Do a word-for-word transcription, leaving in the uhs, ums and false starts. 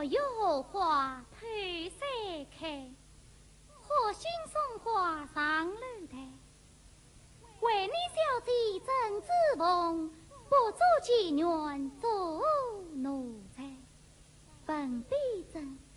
我有话头三开，何心送花上楼台？为你小姐真知逢，不做妓院做奴才。本地真